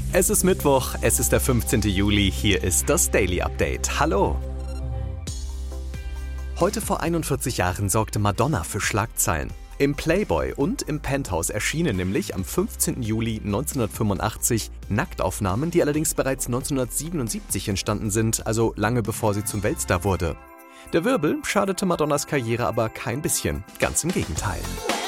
Es ist Mittwoch, es ist der 15. Juli, hier ist das Daily Update. Hallo! Heute vor 41 Jahren sorgte Madonna für Schlagzeilen. Im Playboy und im Penthouse erschienen nämlich am 15. Juli 1985 Nacktaufnahmen, die allerdings bereits 1977 entstanden sind, also lange bevor sie zum Weltstar wurde. Der Wirbel schadete Madonnas Karriere aber kein bisschen, ganz im Gegenteil.